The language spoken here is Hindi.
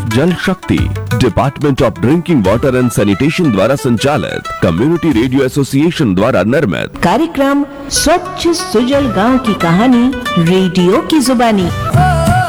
जल शक्ति, department of drinking water and sanitation द्वारा संचालित कम्युनिटी रेडियो एसोसिएशन द्वारा निर्मित कार्यक्रम स्वच्छ सुजल गांव की कहानी रेडियो की जुबानी।